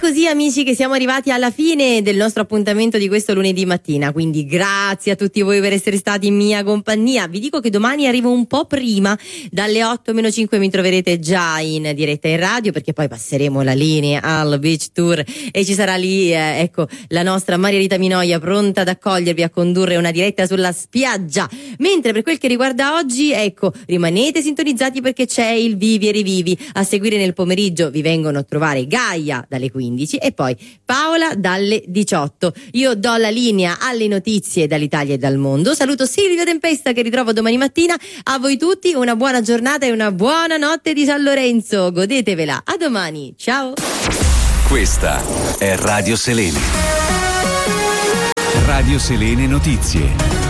così, amici, che siamo arrivati alla fine del nostro appuntamento di questo lunedì mattina, quindi grazie a tutti voi per essere stati in mia compagnia. Vi dico che domani arrivo un po' prima, dalle 8:05 mi troverete già in diretta in radio, perché poi passeremo la linea al Beach Tour e ci sarà lì la nostra Maria Rita Minoia pronta ad accogliervi, a condurre una diretta sulla spiaggia. Mentre per quel che riguarda oggi, rimanete sintonizzati perché c'è il Vivi e Rivivi. A seguire nel pomeriggio vi vengono a trovare Gaia dalle 15 e poi Paola dalle 18. Io do la linea alle notizie dall'Italia e dal mondo. Saluto Silvia Tempesta, che ritrovo domani mattina. A voi tutti una buona giornata e una buona notte di San Lorenzo. Godetevela. A domani. Ciao. Questa è Radio Selene. Radio Selene Notizie.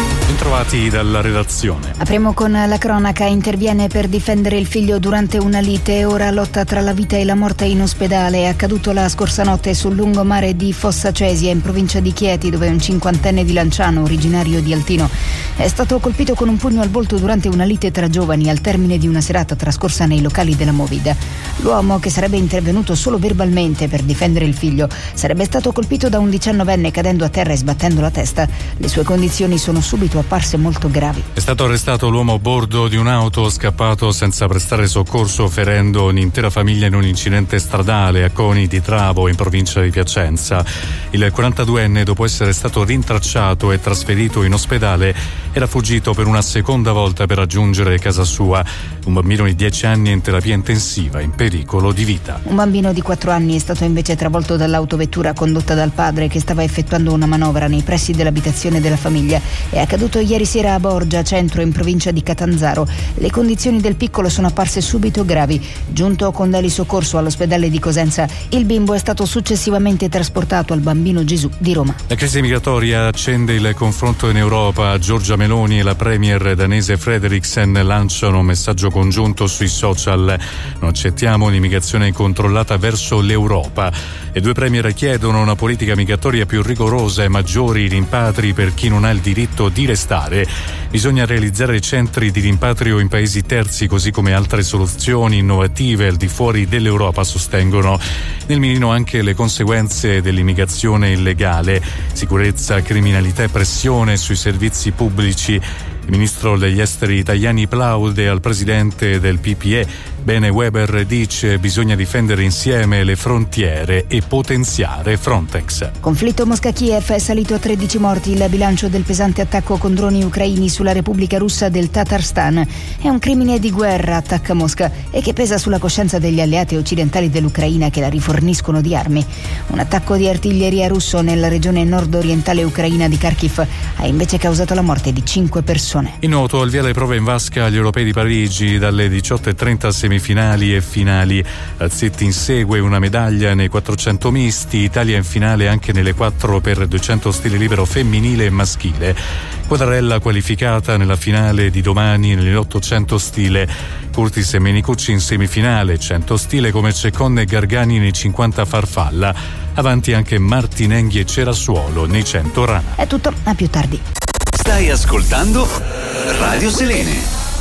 Trovati dalla redazione. Apriamo con la cronaca. Interviene per difendere il figlio durante una lite, ora lotta tra la vita e la morte in ospedale. È accaduto la scorsa notte sul lungomare di Fossa Cesia, in provincia di Chieti, dove un 50enne di Lanciano, originario di Altino, è stato colpito con un pugno al volto durante una lite tra giovani al termine di una serata trascorsa nei locali della Movida. L'uomo, che sarebbe intervenuto solo verbalmente per difendere il figlio, sarebbe stato colpito da un 19enne cadendo a terra e sbattendo la testa. Le sue condizioni sono subito apparse molto gravi. È stato arrestato l'uomo a bordo di un'auto, scappato senza prestare soccorso, ferendo un'intera famiglia in un incidente stradale a Coni di Travo, in provincia di Piacenza. Il 42enne, dopo essere stato rintracciato e trasferito in ospedale, era fuggito per una seconda volta per raggiungere casa sua. Un bambino di 10 anni è in terapia intensiva, in pericolo di vita. Un bambino di 4 anni è stato invece travolto dall'autovettura condotta dal padre, che stava effettuando una manovra nei pressi dell'abitazione della famiglia. È accaduto ieri sera a Borgia, centro, in provincia di Catanzaro. Le condizioni del piccolo sono apparse subito gravi. Giunto con Deli Soccorso all'ospedale di Cosenza, il bimbo è stato successivamente trasportato al Bambino Gesù di Roma. La crisi migratoria accende il confronto in Europa. Giorgia Meloni e la premier danese Frederiksen lanciano un messaggio congiunto sui social. Non accettiamo un'immigrazione incontrollata verso l'Europa. Le due premier chiedono una politica migratoria più rigorosa e maggiori rimpatri per chi non ha il diritto di restare. Bisogna realizzare centri di rimpatrio in paesi terzi, così come altre soluzioni innovative al di fuori dell'Europa, sostengono. Nel mirino anche le conseguenze dell'immigrazione illegale: sicurezza, criminalità e pressione sui servizi pubblici. Il ministro degli esteri Tajani plaude al presidente del PPE. Bene Weber dice: bisogna difendere insieme le frontiere e potenziare Frontex. Conflitto Mosca-Kiev, è salito a 13 morti il bilancio del pesante attacco con droni ucraini sulla Repubblica Russa del Tatarstan. È un crimine di guerra, attacca Mosca, e che pesa sulla coscienza degli alleati occidentali dell'Ucraina che la riforniscono di armi. Un attacco di artiglieria russo nella regione nord-orientale ucraina di Kharkiv ha invece causato la morte di 5 persone. In nuoto, al via le prove in vasca agli europei di Parigi, dalle 18:30 semifinali e finali. Alzetti insegue una medaglia nei 400 misti, Italia in finale anche nelle 4x200 stile libero femminile e maschile. Quadarella qualificata nella finale di domani nelle 800 stile. Curtis e Menicucci in semifinale 100 stile, come Ceccone e Gargani nei 50 farfalla. Avanti anche Martinenghi e Cerasuolo nei 100 rana. È tutto, a più tardi. Stai ascoltando Radio Selene.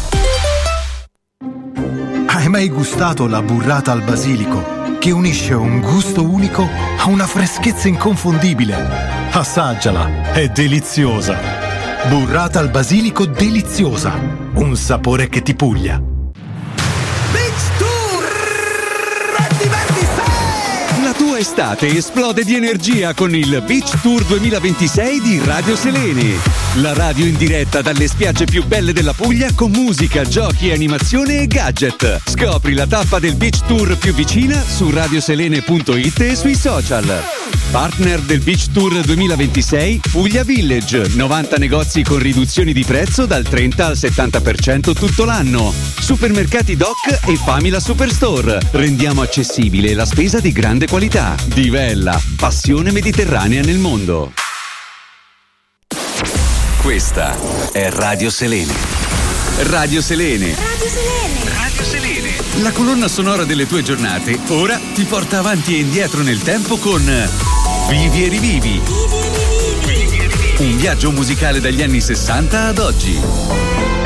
Hai mai gustato la burrata al basilico, che unisce un gusto unico a una freschezza inconfondibile? Assaggiala, è deliziosa. Burrata al basilico deliziosa, un sapore che ti puglia. La tua estate esplode di energia con il Beach Tour 2026 di Radio Selene. La radio in diretta dalle spiagge più belle della Puglia, con musica, giochi, animazione e gadget. Scopri la tappa del Beach Tour più vicina su radioselene.it e sui social. Partner del Beach Tour 2026 Puglia Village, 90 negozi con riduzioni di prezzo dal 30 al 70% tutto l'anno. Supermercati Doc e Famila Superstore. Rendiamo accessibile la spesa di grande qualità. Divella, passione mediterranea nel mondo. Questa è Radio Selene. Radio Selene. Radio Selene. Radio Selene. La colonna sonora delle tue giornate ora ti porta avanti e indietro nel tempo con Vivi e Rivivi. Un viaggio musicale dagli anni 60 ad oggi.